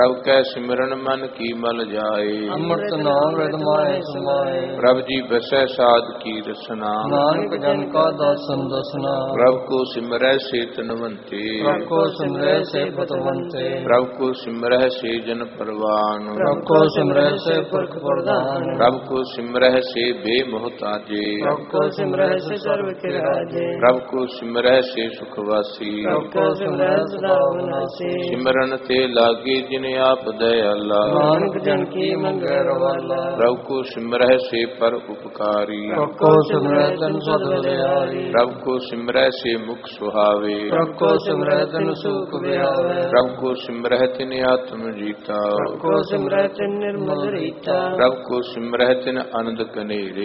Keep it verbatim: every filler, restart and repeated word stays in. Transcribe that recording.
ਪ੍ਰਭ ਕੈ ਸਿਮਰਨ ਮਨ ਕੀ ਮਲ ਜਾਏ। ਅੰਮ੍ਰਿਤ ਨਾਮ ਰਿਦ ਮਾਹਿ ਸਮਾਏ। ਪ੍ਰਭ ਜੀ ਬਸੈ ਸਾਧ ਕੀ ਰਸਨਾ। ਨਾਨਕ ਜਨ ਕਾ ਦਾਸਨ ਦਸਨਾ। ਪ੍ਰਭ ਕੋ ਸਿਮਰੈ ਸੇ ਤਨਵੰਤੇ। ਪ੍ਰਭ ਕੋ ਸਿਮਰੈ ਸੇ ਪਤਵੰਤੇ। ਪ੍ਰਭ ਕੋ ਸਿਮਰੈ ਸੇ ਜਨ ਪਰਵਾਨ। ਪ੍ਰਭ ਕੋ ਸਿਮਰੈ ਸੇ ਪੁਰਖ ਪ੍ਰਧਾਨ। ਪ੍ਰਭ ਕੋ ਸਿਮਰੈ ਸੇ ਬੇਮੋਹਤਾਜੇ। ਪ੍ਰਭ ਕੋ ਸਿਮਰੈ ਸੇ ਸਰਬ ਕੇ ਰਾਜੇ। ਪ੍ਰਭ ਕੋ ਸਿਮਰੈ ਸੇ ਸੁਖ ਵਾਸੀ। ਪ੍ਰਭ ਕੋ ਸਿਮਰੈ ਸਦਾ ਵਿਨਾਸੀ। ਸਿਮਰਨ ਤੇ ਲਾਗੇ ਜਿਨ ਆਪ ਦਇਆਲਾ। ਨਾਨਕ ਜਨ ਕੀ ਮੰਗੈ ਰਵਾਲਾ। ਪ੍ਰਭ ਕੋ ਸਿਮਰੈ ਸੇ ਪਰ ਉਪਕਾਰੀ। ਪ੍ਰਭ ਕੋ ਸਿਮਰੈ ਤਨ ਸਦ ਬਲਿਹਾਰੀ। ਪ੍ਰਭ ਕੋ ਸਿਮਰੈ ਸੇ ਮੁਖ ਸੁਹਾਵੇ। ਪ੍ਰਭ ਕੋ ਸਿਮਰੈ ਤਨ ਸੂਖ ਵਿਹਾਵੇ। ਪ੍ਰਭ ਕੋ ਸਿਮਰੈ ਤਿਨ ਆਤਮ ਜੀਤਾ। ਪ੍ਰਭ ਕੋ ਸਿਮਰੈ ਤਨ ਨਿਰਮਲ ਰੀਤਾ। ਪ੍ਰਭ ਕੋ ਸਿਮਰੈ ਤਿਨ ਅਨੰਦ ਕਨੇਰੇ।